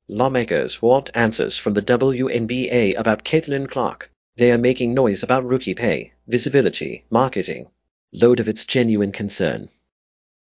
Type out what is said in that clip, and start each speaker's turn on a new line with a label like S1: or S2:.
S1: Lawmakers want answers from the WNBA about Caitlin Clark. They are making noise about rookie pay, visibility, marketing. Load of it's genuine concern.